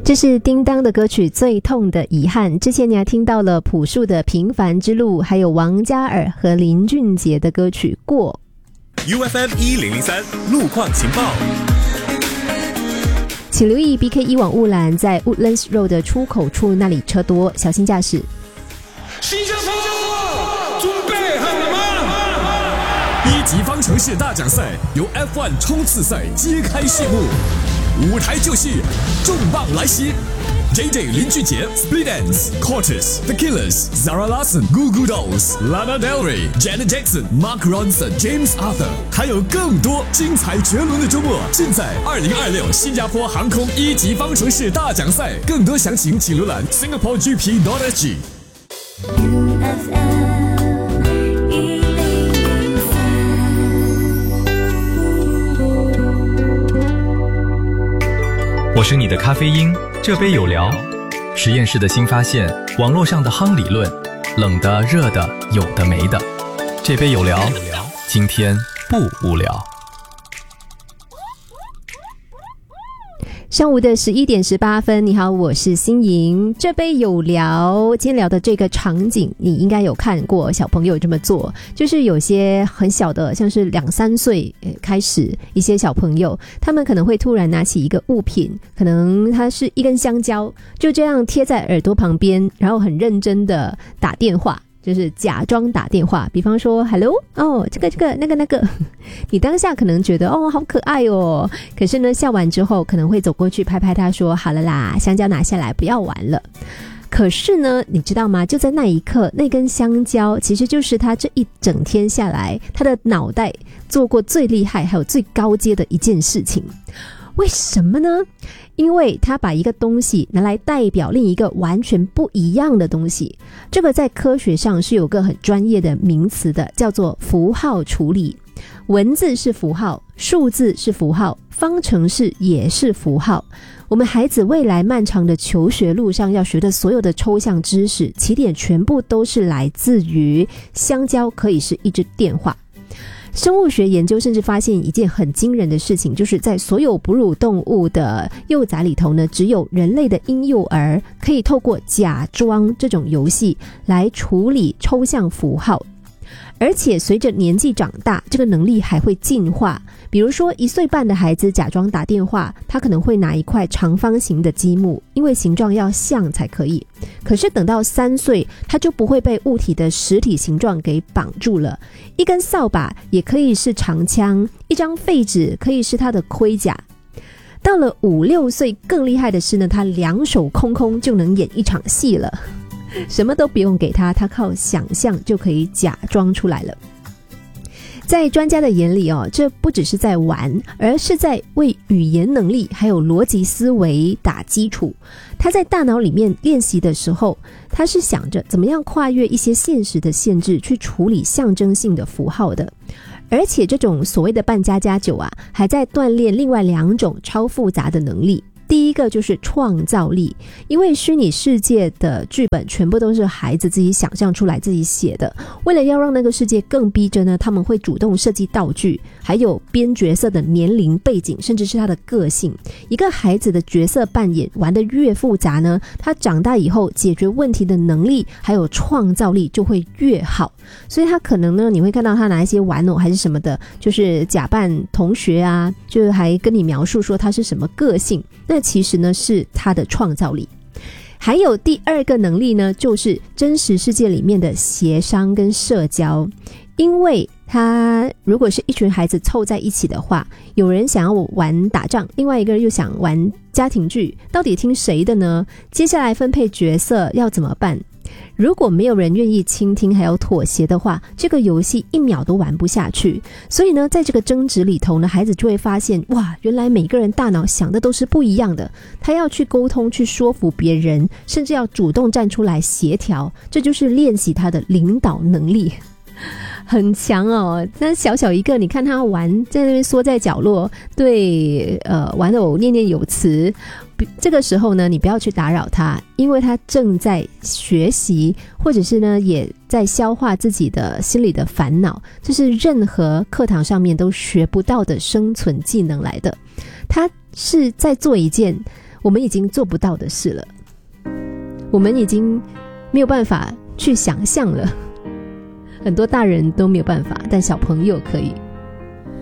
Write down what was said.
这是叮当的歌曲《最痛的遗憾》。之前你还听到了朴树的《平凡之路》，还有王嘉尔和林俊杰的歌曲《过》。 UFM 1003路况情报， 请留意 BK 往雾兰在 Woodlands Road 的出口处那里车多，小心驾驶。 新加坡准备好了吗？ 一级方程式大奖赛由 F1 冲刺赛揭开序幕，舞台就是重磅来袭。JJ 林俊杰 Split Enz Cortez The Killers Zara Larsson Goo Goo Dolls Lana Del Rey Janet Jackson Mark Ronson James Arthur， 还有更多精彩绝伦的周末，尽在2026新加坡航空一级方程式大奖赛。更多详情请浏览 singaporegp.sg。 我是你的咖啡因，这杯有聊。实验室的新发现，网络上的夯理论，冷的、热的，有的没的。这杯有聊，今天不无聊。 上午的11点18分，你好，我是欣莹。这杯有聊，今天聊的这个场景你应该有看过，小朋友这么做，就是有些很小的，像是2-3岁开始，一些小朋友他们可能会突然拿起一个物品，可能它是一根香蕉，就这样贴在耳朵旁边，然后很认真的打电话，就是假装打电话，比方说 Hello 这个那个你当下可能觉得好可爱哦，可是呢笑完之后可能会走过去拍拍他说好了啦，香蕉拿下来，不要玩了。可是呢你知道吗，就在那一刻，那根香蕉其实就是他这一整天下来他的脑袋做过最厉害还有最高阶的一件事情。为什么呢？因为他把一个东西拿来代表另一个完全不一样的东西，这个在科学上是有个很专业的名词的，叫做符号处理。文字是符号，数字是符号，方程式也是符号。我们孩子未来漫长的求学路上要学的所有的抽象知识，起点全部都是来自于香蕉可以是一支电话。生物学研究甚至发现一件很惊人的事情，就是在所有哺乳动物的幼崽里头呢，只有人类的婴幼儿可以透过假装这种游戏来处理抽象符号，而且随着年纪长大，这个能力还会进化。比如说1岁半的孩子假装打电话，他可能会拿一块长方形的积木，因为形状要像才可以。可是等到3岁，他就不会被物体的实体形状给绑住了。一根扫把也可以是长枪，一张废纸可以是他的盔甲。到了5-6岁，更厉害的是呢，他2手空空就能演一场戏了，什么都不用给他，他靠想象就可以假装出来了。在专家的眼里这不只是在玩，而是在为语言能力还有逻辑思维打基础。他在大脑里面练习的时候，他是想着怎么样跨越一些现实的限制，去处理象征性的符号的。而且这种所谓的扮家家酒还在锻炼另外2种超复杂的能力。第一个就是创造力，因为虚拟世界的剧本全部都是孩子自己想象出来自己写的，为了要让那个世界更逼真呢，他们会主动设计道具，还有编角色的年龄背景，甚至是他的个性。一个孩子的角色扮演玩得越复杂呢，他长大以后解决问题的能力还有创造力就会越好。所以他可能呢，你会看到他拿一些玩偶还是什么的，就是假扮同学就是还跟你描述说他是什么个性，那其实呢是他的创造力。还有第2个能力呢，就是真实世界里面的协商跟社交。因为他如果是一群孩子凑在一起的话，有人想要玩打仗，另外一个人又想玩家庭剧，到底听谁的呢？接下来分配角色要怎么办？如果没有人愿意倾听还有妥协的话，这个游戏1秒都玩不下去。所以呢，在这个争执里头呢，孩子就会发现，哇，原来每个人大脑想的都是不一样的，他要去沟通，去说服别人，甚至要主动站出来协调，这就是练习他的领导能力。很强哦，那小小一个，你看他玩，在那边缩在角落，对玩偶念念有词。这个时候呢，你不要去打扰他，因为他正在学习，或者是呢也在消化自己的心里的烦恼，这是任何课堂上面都学不到的生存技能来的。他是在做一件我们已经做不到的事了，我们已经没有办法去想象了。很多大人都没有办法，但小朋友可以。